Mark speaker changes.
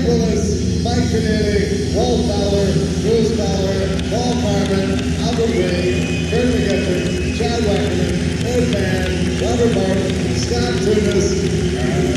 Speaker 1: Mike Willis, Mike Canary, Walt Fowler, Bruce Fowler, Paul Carmen, Albert Ray, Kurt McGuffin, Chad Wackerman, Ed Mann, Robert Martin, Scott Tunis,